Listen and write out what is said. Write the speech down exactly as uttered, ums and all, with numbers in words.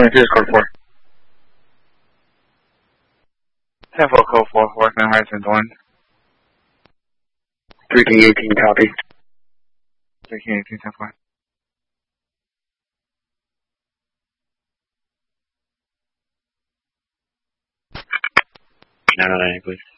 Here's code four. ten four code four, working on Horizon one. three King eighteen, copy. three King eighteen, ten four. nine oh nine, please.